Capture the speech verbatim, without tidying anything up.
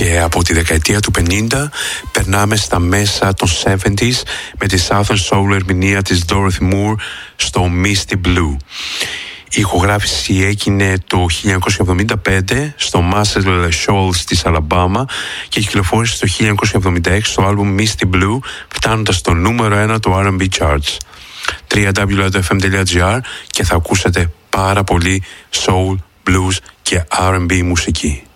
Και από τη δεκαετία του πενήντα περνάμε στα μέσα των εβδομήντα με τη Southern Soul ερμηνεία της Dorothy Moore στο Misty Blue. Η ηχογράφηση έγινε το χίλια εννιακόσια εβδομήντα πέντε στο Muscle Shoals της Αλαμπάμα και κυκλοφόρησε το χίλια εννιακόσια εβδομήντα έξι στο άλμπουμ Misty Blue, φτάνοντας στο νούμερο ένα του αρ εντ μπι Charts. double-u double-u double-u τελεία εφ εμ τελεία τζι άρ και θα ακούσετε πάρα πολύ soul, blues και αρ εντ μπι μουσική.